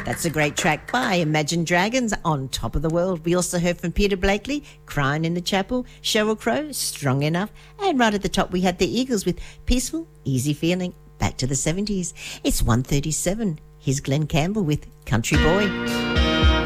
That's a great track by Imagine Dragons, On Top of the World. We also heard from Peter Blakely, Crying in the Chapel, Sheryl Crow, Strong Enough, and right at the top we had the Eagles with Peaceful, Easy Feeling. Back to the 70s. It's 1:37. Here's Glenn Campbell with Country Boy.